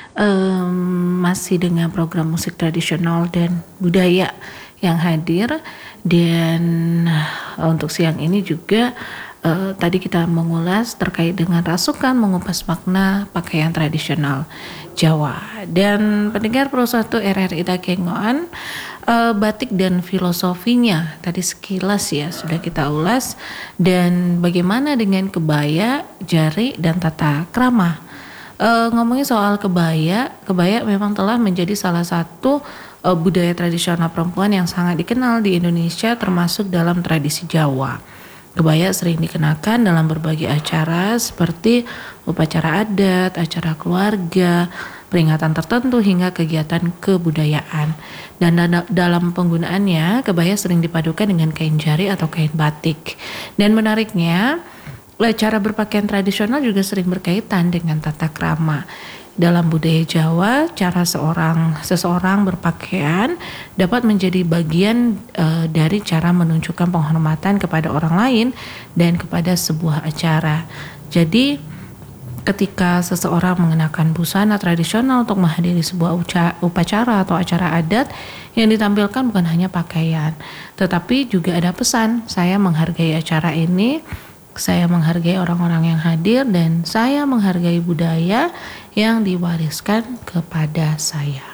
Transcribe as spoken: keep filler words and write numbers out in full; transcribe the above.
um, masih dengan program musik tradisional dan budaya yang hadir. Dan uh, untuk siang ini juga uh, tadi kita mengulas terkait dengan rasukan mengupas makna pakaian tradisional Jawa. Dan pendengar Pro satu R R I Dagengoan, uh, batik dan filosofinya tadi sekilas ya sudah kita ulas, dan bagaimana dengan kebaya, jari dan tata krama. Uh, ngomongin soal kebaya, kebaya memang telah menjadi salah satu uh, budaya tradisional perempuan yang sangat dikenal di Indonesia, termasuk dalam tradisi Jawa. Kebaya sering dikenakan dalam berbagai acara seperti upacara adat, acara keluarga, peringatan tertentu hingga kegiatan kebudayaan. Dan dalam penggunaannya, kebaya sering dipadukan dengan kain jari atau kain batik. Dan menariknya, cara berpakaian tradisional juga sering berkaitan dengan tata krama. Dalam budaya Jawa, cara seorang seseorang berpakaian dapat menjadi bagian e, dari cara menunjukkan penghormatan kepada orang lain dan kepada sebuah acara. Jadi, ketika seseorang mengenakan busana tradisional untuk menghadiri sebuah uca- upacara atau acara adat, yang ditampilkan bukan hanya pakaian, tetapi juga ada pesan, saya menghargai acara ini, saya menghargai orang-orang yang hadir, dan saya menghargai budaya yang diwariskan kepada saya.